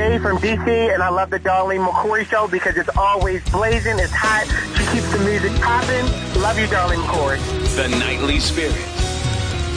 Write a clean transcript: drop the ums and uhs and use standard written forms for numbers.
Jay from DC, and I love the Darlene McCoy show because it's always blazing, it's hot, she keeps the music popping. Love you, Darlene McCoy. The Nightly Spirit.